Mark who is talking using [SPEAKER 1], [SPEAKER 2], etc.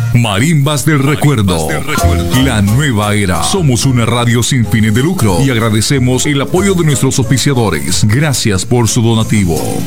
[SPEAKER 1] Marimbas del Recuerdo. La nueva era. Somos una radio sin fines de lucro y agradecemos el apoyo de nuestros auspiciadores. Gracias por su donativo.